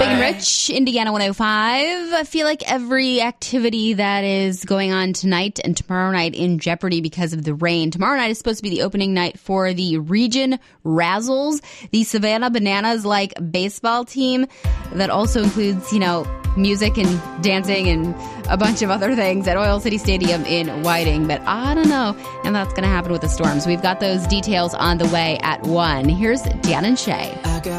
Big and Rich, Indiana 105. I feel like every activity that is going on tonight and tomorrow night in jeopardy because of the rain. Tomorrow night is supposed to be the opening night for the Region Razzles, the Savannah Bananas-like baseball team that also includes, music and dancing and a bunch of other things at Oil City Stadium in Whiting. But I don't know, and that's going to happen with the storms. We've got those details on the way at 1. Here's Dan and Shay.